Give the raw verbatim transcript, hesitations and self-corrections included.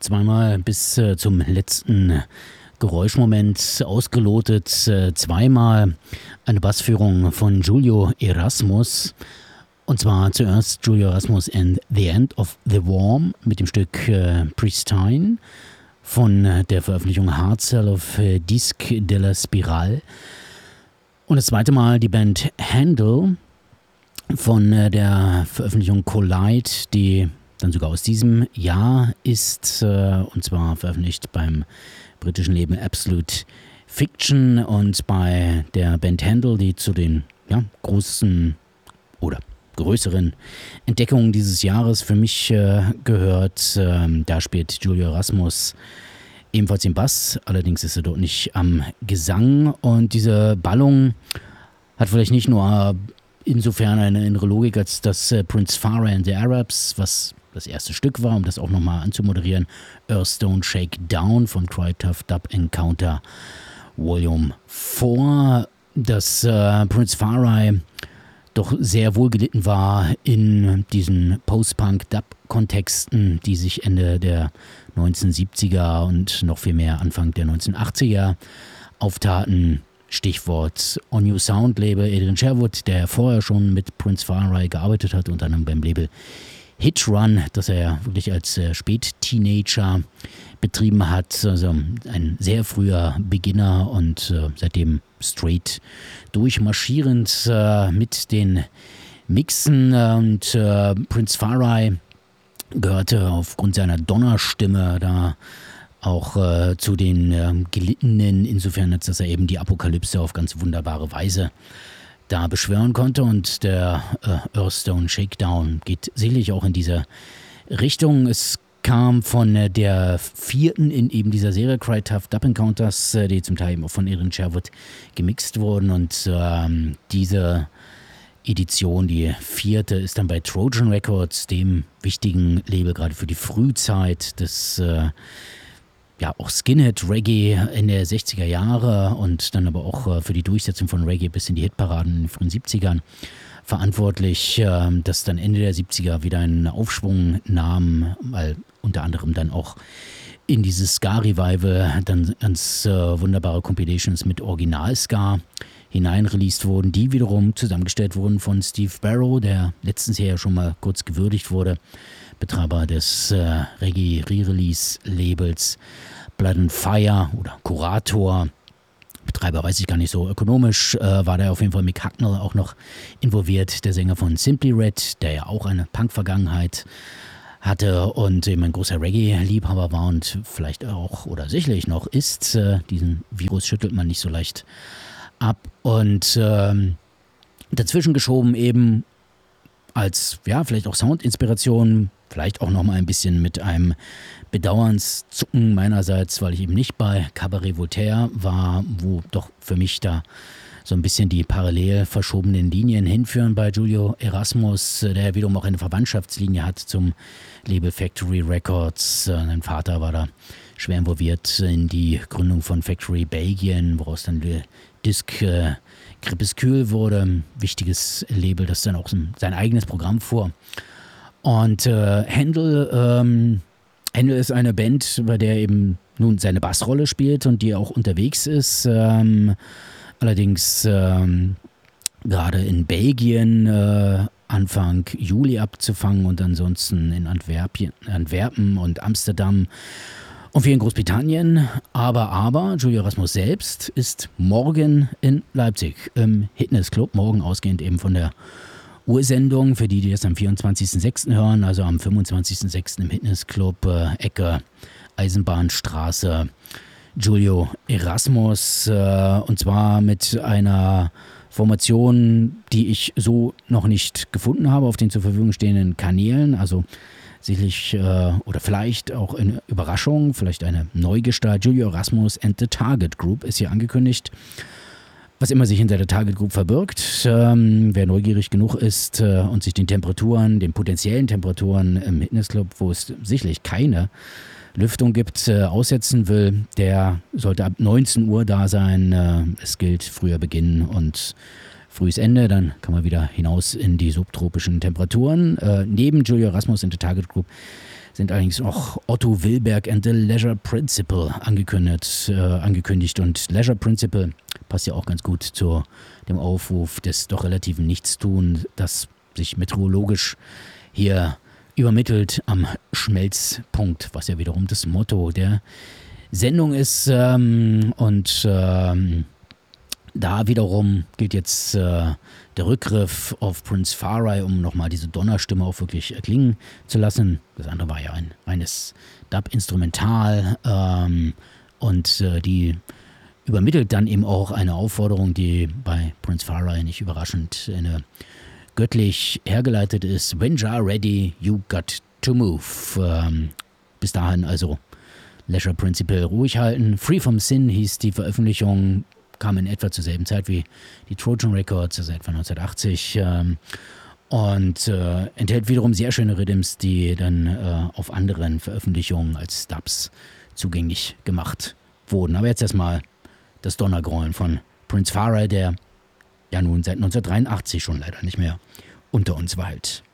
zweimal bis äh, zum letzten Geräuschmoment ausgelotet. Äh, zweimal eine Bassführung von Julio Erasmus. Und zwar zuerst Julio Erasmus and The End of the Worm mit dem Stück äh, Pristine von äh, der Veröffentlichung Hard Cell of äh, Disque de la Spirale. Und das zweite Mal die Band Handle von äh, der Veröffentlichung Collide, die dann sogar aus diesem Jahr ist, äh, und zwar veröffentlicht beim britischen Label Absolute Fiction, und bei der Band Handle, die zu den ja, großen oder größeren Entdeckungen dieses Jahres für mich äh, gehört. Ähm, da spielt Julio Erasmus ebenfalls den Bass, allerdings ist er dort nicht am Gesang, und diese Ballung hat vielleicht nicht nur insofern eine innere Logik, als dass äh, Prince Farah and the Arabs, was das erste Stück war, um das auch nochmal anzumoderieren, Earthstone Shakedown von Cry Tough Dub Encounter Volume vier, dass äh, Prince Farah doch sehr wohl gelitten war in diesen Post-Punk-Dub-Kontexten, die sich Ende der neunzehnhundertsiebziger und noch viel mehr Anfang der neunzehnhundertachtziger auftaten. Stichwort On New Sound Label Adrian Sherwood, der vorher schon mit Prince Farah gearbeitet hat, unter anderem beim Label Hit Run, das er wirklich als äh, Spät-Teenager betrieben hat. Also ein sehr früher Beginner und äh, seitdem straight durchmarschierend äh, mit den Mixen. Und äh, Prince Farah gehörte aufgrund seiner Donnerstimme da auch äh, zu den äh, Gelittenen, insofern als dass er eben die Apokalypse auf ganz wunderbare Weise da beschwören konnte, und der äh, Earthstone Shakedown geht sicherlich auch in diese Richtung. Es kam von äh, der vierten in eben dieser Serie Cry Tough Dub Encounters, äh, die zum Teil eben auch von Adrian Sherwood gemixt wurden, und ähm, diese Edition, die vierte, ist dann bei Trojan Records, dem wichtigen Label gerade für die Frühzeit des äh, ja, auch Skinhead-Reggae in der sechziger Jahre und dann aber auch äh, für die Durchsetzung von Reggae bis in die Hitparaden in den frühen siebzigern verantwortlich, äh, dass dann Ende der siebziger wieder einen Aufschwung nahm, weil unter anderem dann auch in dieses Ska-Revival dann ganz äh, wunderbare Compilations mit Original-Ska hineinreleased wurden, die wiederum zusammengestellt wurden von Steve Barrow, der letztens hier ja schon mal kurz gewürdigt wurde, Betreiber des äh, Reggae-Re-Release-Labels Blood and Fire oder Kurator. Betreiber weiß ich gar nicht so. Ökonomisch äh, war da auf jeden Fall Mick Hucknall auch noch involviert, der Sänger von Simply Red, der ja auch eine Punk-Vergangenheit hatte und eben ein großer Reggae-Liebhaber war und vielleicht auch oder sicherlich noch ist. Äh, diesen Virus schüttelt man nicht so leicht ab. Und ähm, dazwischen geschoben eben als, ja, vielleicht auch Soundinspiration, vielleicht auch nochmal ein bisschen mit einem Bedauernszucken meinerseits, weil ich eben nicht bei Cabaret Voltaire war, wo doch für mich da so ein bisschen die parallel verschobenen Linien hinführen bei Julio Erasmus, der wiederum auch eine Verwandtschaftslinie hat zum Label Factory Records. Sein Vater war da schwer involviert in die Gründung von Factory Belgien, woraus dann die Disc äh, Crepuscule wurde, ein wichtiges Label, das dann auch sein eigenes Programm fuhr. Und äh, Handle, ähm, Handle ist eine Band, bei der eben nun seine Bassrolle spielt und die auch unterwegs ist. Ähm, allerdings ähm, gerade in Belgien äh, Anfang Juli abzufangen und ansonsten in Antwerpien, Antwerpen und Amsterdam und viel in Großbritannien. Aber, aber, Julio Erasmus selbst ist morgen in Leipzig im Hitness Club, morgen ausgehend eben von der Ursendung, für die, die das am vierundzwanzigsten sechsten hören, also am fünfundzwanzigsten sechsten im Hitness Club, äh, Ecke Eisenbahnstraße, Julio Erasmus, äh, und zwar mit einer Formation, die ich so noch nicht gefunden habe auf den zur Verfügung stehenden Kanälen, also sicherlich äh, oder vielleicht auch eine Überraschung, vielleicht eine Neugestalt. Julio Erasmus and the Target Group ist hier angekündigt. Was immer sich hinter der Target Group verbirgt, ähm, wer neugierig genug ist äh, und sich den Temperaturen, den potenziellen Temperaturen im Fitnessclub, wo es sicherlich keine Lüftung gibt, äh, aussetzen will, der sollte ab neunzehn Uhr da sein. Äh, es gilt früher beginnen und frühes Ende, dann kann man wieder hinaus in die subtropischen Temperaturen. Äh, neben Giulio Erasmus in der Target Group sind allerdings auch Otto Wilberg and the Leisure Principle angekündigt, äh, angekündigt. Und Leisure Principle passt ja auch ganz gut zu dem Aufruf des doch relativen Nichtstun, das sich meteorologisch hier übermittelt am Schmelzpunkt, was ja wiederum das Motto der Sendung ist. Ähm, und ähm, da wiederum gilt jetzt äh, der Rückgriff auf Prince Farai, um nochmal diese Donnerstimme auch wirklich erklingen zu lassen. Das andere war ja ein reines Dub-Instrumental ähm, und äh, die übermittelt dann eben auch eine Aufforderung, die bei Prince Farai nicht überraschend eine göttlich hergeleitet ist. When you're ready, you got to move. Ähm, bis dahin also Leisure Principle ruhig halten. Free from Sin hieß die Veröffentlichung, kam in etwa zur selben Zeit wie die Trojan Records, also etwa neunzehnhundertachtzig, ähm, und äh, enthält wiederum sehr schöne Rhythms, die dann äh, auf anderen Veröffentlichungen als Dubs zugänglich gemacht wurden. Aber jetzt erstmal das Donnergrollen von Prince Farai, der ja nun seit neunzehnhundertdreiundachtzig schon leider nicht mehr unter uns weilt.